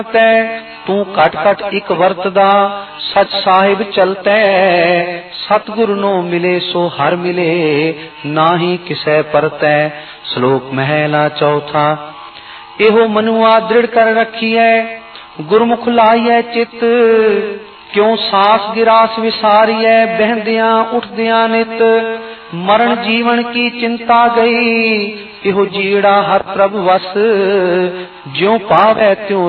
तू घट घट एक वरतदा सच साहिब चलतै। सतगुरु नो मिले सो हर मिले नाही किसै परतै। श्लोक महला चौथा। एहो मनुआ दृढ़ कर रखिए गुरमुख लाइए चित। क्यों सास गिरास विसारिए बहदियां उठदियां नित। मरण जीवन की चिंता गई इहो जीड़ा हर प्रभ वस। ज्यों पावै त्यों